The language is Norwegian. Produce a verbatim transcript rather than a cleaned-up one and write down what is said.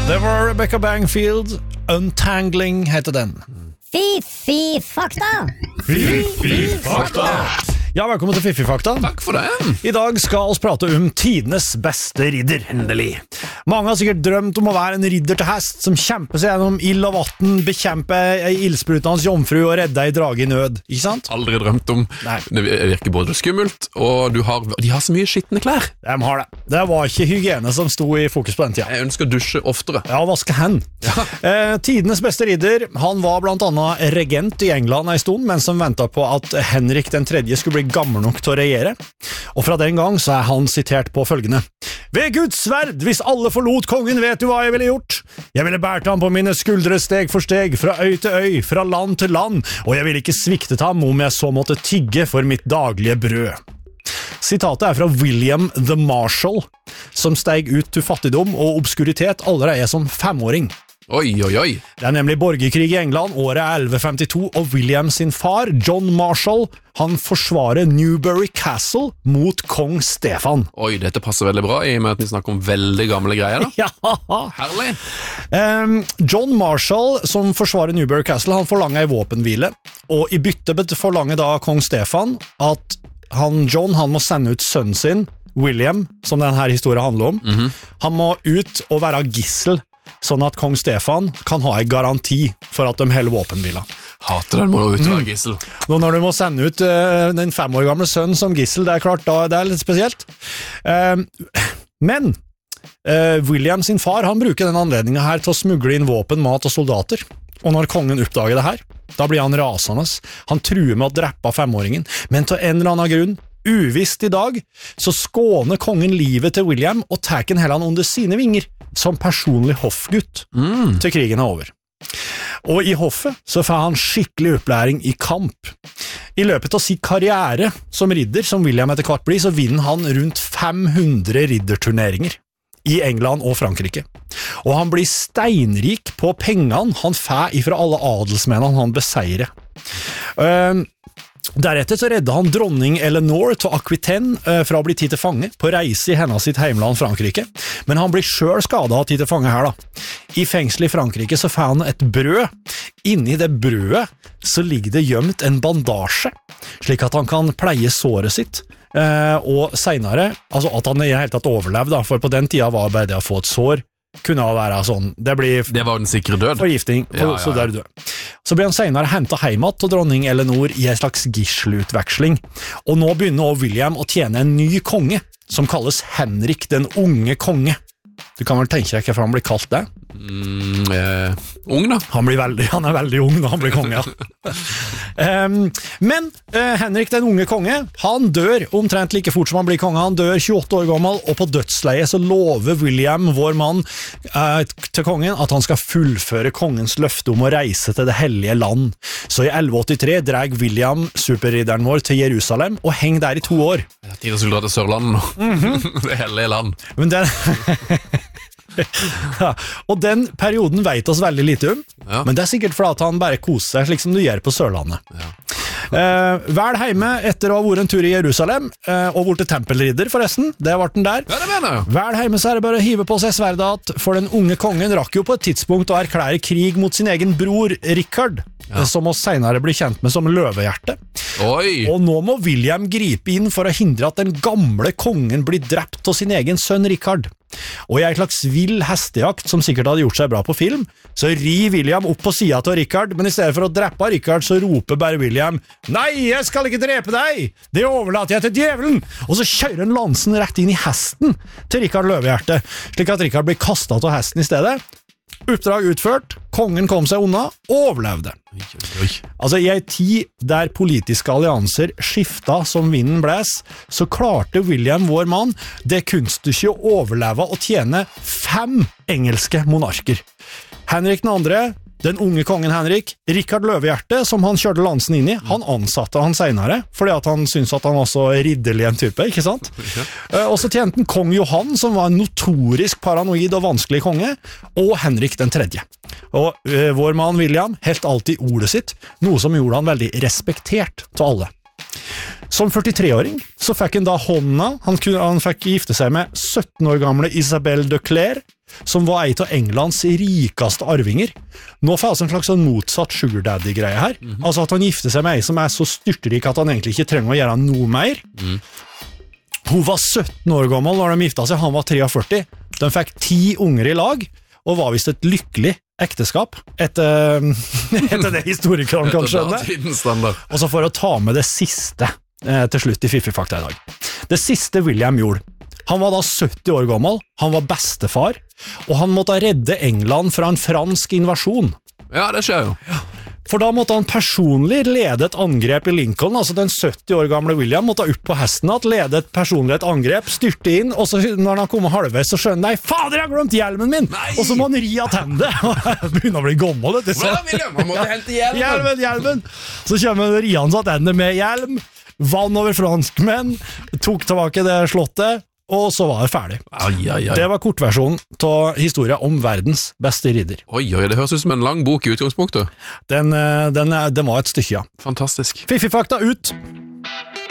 Det var Rebecca Bangfield, Untangling heter den. Fy-fy fakta! Fy-fy fakta! Ja, velkommen til Fiffi-fakta. Takk for det. I dag skal vi prate om tidenes beste ridder, endelig. Mange har sikkert drømt om å være en ridder til hest, som kjemper seg gjennom ild og vatten, bekjemper ei ildsprutende jomfru og redder ei drage i nød, ikke sant? Aldri drømt om. Nei. Det virker både skummelt, og du har, de har så mye skittende klær. De har det. Det var ikke hygiene som sto i fokus på den tida. Jeg ønsker å dusje oftere. Ja, vaske hen. Ja. Eh, tidenes beste ridder, han var blant annet regent i England en stund, mens han ventet på at Henrik den tredje skulle bli gammel nok til å regjere. Og fra den gang så er han sitert på følgende: «Ved Guds sverd, hvis alle forlot kongen, vet du hva jeg ville gjort? Jeg ville bært ham på mine skuldre steg for steg, fra øy til øy, fra land til land, og jeg ville ikke sviktet ham om jeg så måtte tigge for mitt daglige brød.» Sitatet er fra William the Marshal, som steg ut til fattigdom og obskuritet allerede som femåring. Oi, oi, oi. Det er nemlig borgerkrig i England, året er elleve femtito, og William sin far, John Marshall, han forsvarer Newbury Castle mot kong Stefan. Oi, dette passer veldig bra, i og med at vi snakker om veldig gamle greier da. Ja! Herlig. Um, John Marshall, som forsvarer Newbury Castle, han forlanger en våpenhvile, og i bytte forlanger da kong Stefan at han, John han må sende ut sønnen sin, William, som denne historien handler om. Mm-hmm. Han må ut og være gissel, sånn at kong Stefan kan ha en garanti for at de holder våpenhvila. Hater den må du ut og være gissel. Nå når du må sende ut uh, den fem år gamle sønnen som gissel, det er klart, da, det er litt spesielt. Uh, men uh, William sin far, han bruker den anledningen her til å smugle inn våpen, mat og soldater. Og når kongen oppdager det her, da blir han rasende. Han truer med å drepe femåringen, men til en eller annen grunn, uvisst i dag, så skåner kongen livet til William og tar han heller han under sine vinger, som personlig hoffgutt, mm. til krigen er over. Og i hoffet så får han skikkelig opplæring i kamp. I løpet av sin karriere som ridder, som William etter hvert blir, så vinner han rundt fem hundre ridderturneringer i England og Frankrike. Og han blir steinrik på pengene han får ifra alle adelsmennene han beseirer. Uh, Deretter så redde han dronning Eleanor til Aquitaine eh, fra å bli tid til fange på reise i hennes sitt heimland Frankrike, men han blir selv skadet av tid til fange her da. I fengsel i Frankrike så får han et brød. Inni det brødet så ligger det gjemt en bandasje, slik at han kan pleie såret sitt, eh, og senere, altså at han i det hele tatt overlevde da, for på den tida var bare det å få et sår, kunne være sånn, det blir det var den sikre død. Forgifting, ja, ja, ja. så der død. Så ble han senere hentet heimat til dronning Eleanor i en slags gisselutveksling, og nå begynner også William å tjene en ny konge, som kalles Henrik den unge konge. Du kan vel tenke deg hvorfor han blir kalt det? Mm, eh, ung da? Han, blir veldig, han er veldig ung da han blir konge, ja. um, men uh, Henrik den unge konge, han dør omtrent like fort som han blir konge. Han dør tjueåtte år gammel, og på dødsleiet så lover William, vår mann, uh, til kongen at han skal fullføre kongens løfte om å reise til det hellige land. Så i elleve åttitre dreg William, superridderen vår, til Jerusalem og heng der i to år. Det er tid å skulle dra til Sørlandet nå. Mm-hmm. Det hellige land. Men den ja, og den perioden vet oss veldig lite om, ja. Men det er sikkert fordi han bare koser seg slik som du gjør på Sørlandet. Ja. Uh, vel hjemme etter å ha vært en tur i Jerusalem, uh, og vært tempelridder forresten, det ble den der. Ja, det mener jeg. Vel hjemme så er det bare å hive på seg sverdet, for den unge kongen rakk jo på et tidspunkt å erklære krig mot sin egen bror, Richard, ja. Som oss senere blir kjent med som Løvehjerte. Oi. Og nå må William gripe inn for å hindre at den gamle kongen blir drept av sin egen sønn Richard. Og i en slags vill hestejakt som sikkert hadde gjort seg bra på film, så rir William opp på siden til Richard, men i stedet for å drepe Richard så roper bare William: «Nei, jeg skal ikke drepe deg! Det overlater jeg til djevelen!» Og så kjører han lansen rett inn i hesten til Richard Løvehjerte, slik at Richard blir kastet av hesten i stedet. Oppdrag utført, kongen kom seg unna og overlevde. Oi, oi, oi. Altså i en tid der politiske allianser skifta som vinden blæs, så klarte William, vår mann, det kunststykket å overleve og tjene fem engelske monarker. Henrik den andre, den unge kongen Henrik, Richard Løvehjerte, som han kjørte lansen inn i, han ansatte han senere, fordi at han syntes at han var så ridderlig en type, ikke sant? Ja. Uh, og så tjente han kong Johan, som var en notorisk paranoid og vanskelig konge, og Henrik den tredje. Og uh, vår mann William helt alltid ordet sitt, noe som gjorde han veldig respektert til alle. Som førtitre-åring så fikk han da hånda, han, kunne, han fikk gifte seg med sytten år gamle Isabelle de Clare, som var en av Englands rikeste arvinger. Nå får altså en slags sånn motsatt sugar daddy-greie her. Mm-hmm. Altså at han gifter seg med en som er så styrtrik at han egentlig ikke trenger å gjøre noe mer. Mm. Hun var sytten år gammel når de gifta seg, han var førtitre. De fikk ti unger i lag, og var vist et lykkelig ekteskap, etter, etter det historikeren kan skjønne. Og så for å ta med det siste eh, til slutt i Fiffifakta i dag. Det siste William gjorde. Han var da sytti år gammel, han var bestefar, og han måtte redde England fra en fransk invasjon. Ja, det skjer jo. For da måtte han personlig lede et angrep i Lincoln, altså den sytti år gamle William måtte opp på hesten at lede et personlig et angrep, styrte inn, og så når han kom halvveis, så skjønner jeg, fader, jeg har glemt hjelmen min! Nei! Og så må han ri av tennene, og jeg begynner å bli gammel, vet du. Hvordan, William? Han måtte hente hjelmen! Hjelmen, hjelmen! Så kommer han riende satt ende med hjelm, vann over franskmenn, tok tilbake det slottet, og så var det ferdig. Ai, ai, ai. Det var kortversjonen av historien om verdens beste ridder. Oi, oi, det høres ut som en lang bok i utgangspunktet. Den, den, den var et stykke, ja. Fantastisk. Fiffifakta ut!